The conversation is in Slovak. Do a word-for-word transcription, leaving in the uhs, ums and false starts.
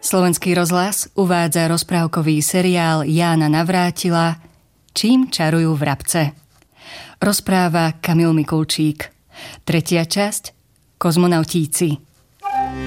Slovenský rozhlas uvádza rozprávkový seriál Jána Navrátila Čím čarujú vrabce. Rozpráva Kamil Mikulčík. Tretia časť Kozmonautíci.